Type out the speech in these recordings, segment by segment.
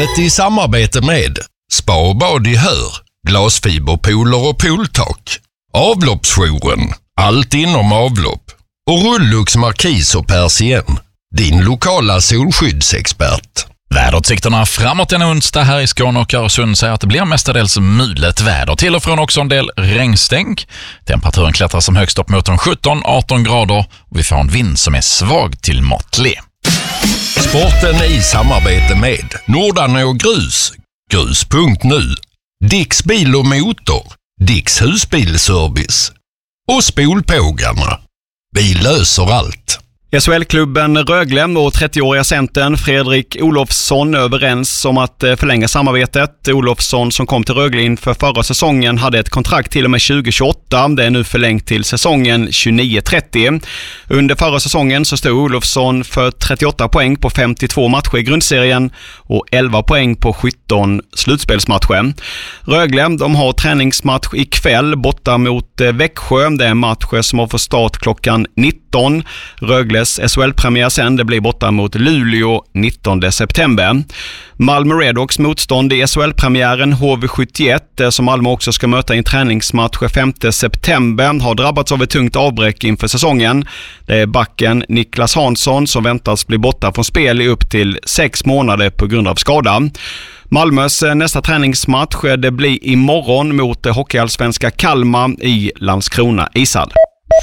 Vädret i samarbete med Spa och bad i Hör, glasfiberpooler och pooltak. Avloppsjouren, allt inom avlopp. Och Rullux Markis och Persien, din lokala solskyddsexpert. Väderutsikterna framåt den onsdag här i Skåne och Öresund säger att det blir mestadels mulet väder. Till och från också en del regnstänk. Temperaturen klättrar som högst upp mot 17-18 grader och vi får en vind som är svag till måttlig. Sporten i samarbete med Nordanå Grus, grus.nu, Dicks bil och motor, Dicks husbilservice och Spolpågarna. Vi löser allt. SHL-klubben Rögle och 30-åriga centern Fredrik Olofsson överens om att förlänga samarbetet. Olofsson som kom till Rögle inför förra säsongen hade ett kontrakt till och med 2028. Det är nu förlängt till säsongen 29-30. Under förra säsongen så stod Olofsson för 38 poäng på 52 matcher i grundserien och 11 poäng på 17 slutspelsmatcher. Rögle de har träningsmatch ikväll borta mot Växjö. Det är matcher som har fått start klockan 19. Rögles SHL-premiär sen, det blir borta mot Luleå 19 september. Malmö Redhawks motstånd i SHL-premiären HV71 som Malmö också ska möta i en träningsmatch 5 september har drabbats av ett tungt avbräck inför säsongen. Det är backen Niklas Hansson som väntas bli borta från spel i upp till 6 månader på grund av skada. Malmös nästa träningsmatch det blir imorgon mot hockeyallsvenska Kalmar i Landskrona ishall.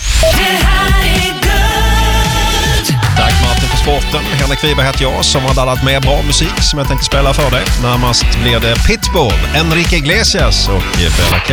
Tack Martin för sporten. Henrik Wiberg heter jag som har laddat med bra musik som jag tänkte spela för dig. Närmast blir det Pitbull, Enrique Iglesias och Bella